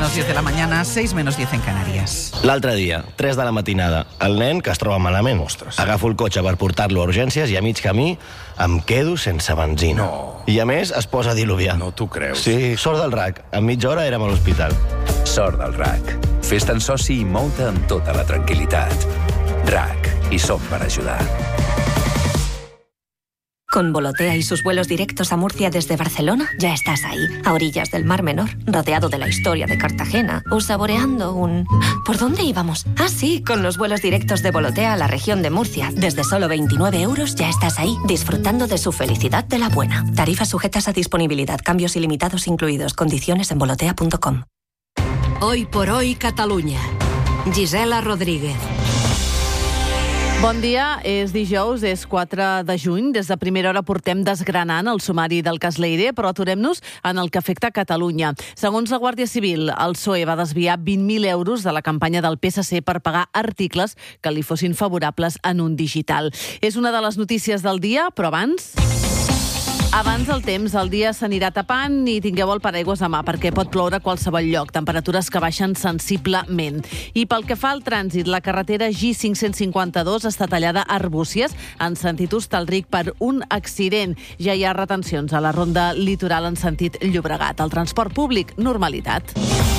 menos 10 de la mañana, 6 menos 10 en Canarias. L'altre dia, 3 de la matinada, el nen que es troba malament. Ostres. Agafo el cotxe per portar-lo a urgències i a mig camí em quedo sense benzina. No. I a més es posa a diluviar. No t'ho creus. Sí, sort del RAC. En mitja hora érem a l'hospital. Sort del RAC. Fes-te'n soci i mou-te amb tota la tranquil·litat. RAC. Hi som per ajudar. Con Volotea y sus vuelos directos a Murcia desde Barcelona, ya estás ahí, a orillas del Mar Menor, rodeado de la historia de Cartagena, o saboreando un... ¿Por dónde íbamos? Ah, sí, con los vuelos directos de Volotea a la región de Murcia. Desde solo 29 euros ya estás ahí, disfrutando de su felicidad de la buena. Tarifas sujetas a disponibilidad, cambios ilimitados incluidos, condiciones en volotea.com. Hoy por hoy, Catalunya. Gisela Rodríguez. Bon dia, és dijous, és 4 de juny. Des de primera hora portem desgranant el sumari del cas Leire, però aturem-nos en el que afecta Catalunya. Segons la Guàrdia Civil, el PSOE va desviar 20.000 euros de la campanya del PSC per pagar articles que li fossin favorables en un digital. És una de les notícies del dia, però Abans el temps, el dia s'anirà tapant i tingueu el paraigües a mà perquè pot ploure a qualsevol lloc, temperatures que baixen sensiblement. I pel que fa al trànsit, la carretera G552 està tallada a Arbúcies en sentit Hostalric per un accident. Ja hi ha retencions a la ronda litoral en sentit Llobregat. El transport públic, normalitat.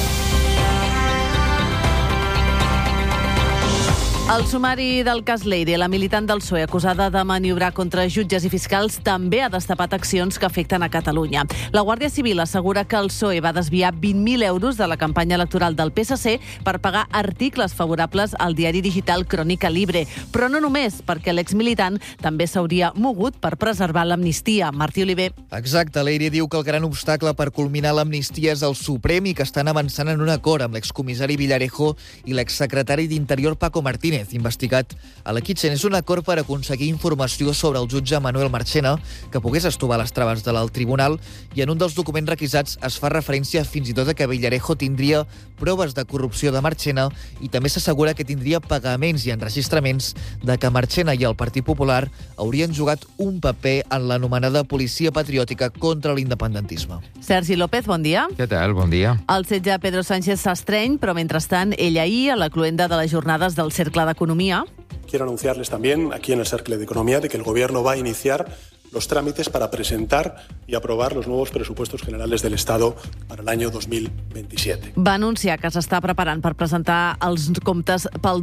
El sumari del cas Leire, la militant del PSOE acusada de maniobrar contra jutges i fiscals, també ha destapat accions que afecten a Catalunya. La Guàrdia Civil assegura que el PSOE va desviar 20.000 euros de la campanya electoral del PSC per pagar articles favorables al diari digital Crònica Libre. Però no només, perquè l'exmilitant també s'hauria mogut per preservar l'amnistia. Martí Oliver. Exacte, Leire diu que el gran obstacle per culminar l'amnistia és el Suprem i que estan avançant en un acord amb l'excomissari Villarejo i l'exsecretari d'Interior Paco Martínez, investigat a la Kitchen. És un acord per aconseguir informació sobre el jutge Manuel Marchena que pogués estovar les traves de l'alt tribunal, i en un dels documents requisats es fa referència fins i tot a que Villarejo tindria proves de corrupció de Marchena i també s'assegura que tindria pagaments i enregistraments de que Marchena i el Partit Popular haurien jugat un paper en l'anomenada policia patriòtica contra l'independentisme. Sergi López, bon dia. Què tal? Bon dia. El setge a Pedro Sánchez s'estreny, però mentrestant ell ahir, a la cloenda de les jornades del Cercle d'Economia. Quiero anunciarles también aquí en el Cercle de Economía de que el Gobierno va a iniciar los trámites para presentar y aprobar los nuevos presupuestos generales del Estado para el año 2027. Va anunciar que s'està preparant per presentar els comptes pel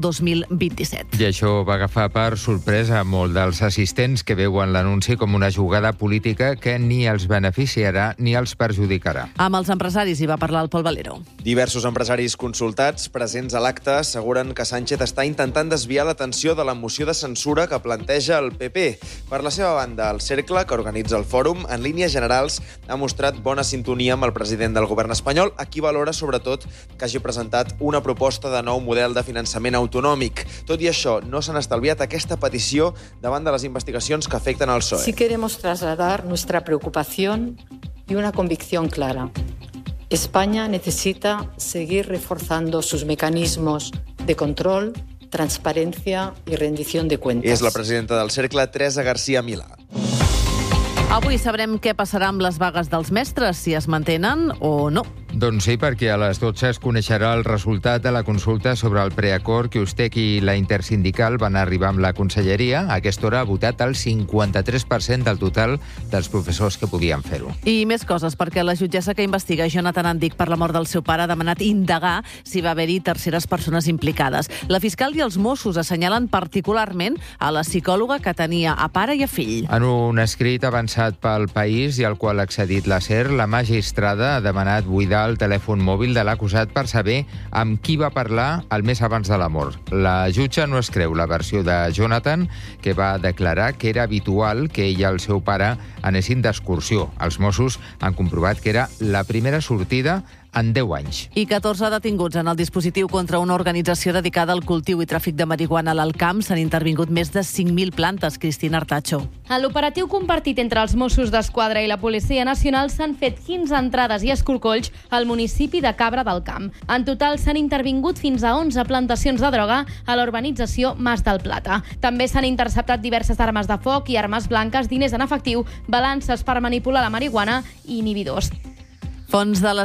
2027. I això va agafar per sorpresa molt dels assistents que veuen l'anunci com una jugada política que ni els beneficiarà ni els perjudicarà. Amb els empresaris hi va parlar el Pol Valero. Diversos empresaris consultats presents a l'acte asseguren que Sánchez està intentant desviar l'atenció de la moció de censura que planteja el PP. Per la seva banda, el Cercle, que organitza el fòrum, en línies generals ha mostrat bona sintonia amb el president del govern espanyol, a qui valora sobretot que hagi presentat una proposta de nou model de finançament autonòmic. Tot i això, no s'han estalviat aquesta petició davant de les investigacions que afecten al PSOE. Sí queremos trasladar nuestra preocupación y una convicción clara. España necesita seguir reforzando sus mecanismos de control, transparencia y rendición de cuentas. És la presidenta del Cercle, Teresa García Milà. Avui sabrem què passarà amb les vagues dels mestres, si es mantenen o no. Doncs sí, perquè a les 12 es coneixerà el resultat de la consulta sobre el preacord que USTEC i la Intersindical van arribar amb la Conselleria. A aquesta hora ha votat el 53% del total dels professors que podien fer-ho. I més coses, perquè la jutgessa que investiga Jonathan Andic per la mort del seu pare ha demanat indagar si va haver-hi terceres persones implicades. La fiscal i els Mossos assenyalen particularment a la psicòloga que tenia a pare i a fill. En un escrit avançat pel País i al qual ha accedit la SER, la magistrada ha demanat buidar el telèfon mòbil de l'acusat per saber amb qui va parlar el mes abans de la mort. La jutge no es creu la versió de Jonathan, que va declarar que era habitual que ell i el seu pare anessin d'excursió. Els Mossos han comprovat que era la primera sortida en 10 anys. I 14 detinguts en el dispositiu contra una organització dedicada al cultiu i tràfic de marihuana a l'Alcamp. S'han intervingut més de 5.000 plantes. Cristina Artacho. En l'operatiu compartit entre els Mossos d'Esquadra i la Policia Nacional s'han fet 15 entrades i escorcolls al municipi de Cabra del Camp. En total s'han intervingut fins a 11 plantacions de droga a la urbanització Mas del Plata. També s'han interceptat diverses armes de foc i armes blanques, diners en efectiu, balances per manipular la marihuana i inhibidors. Fons de la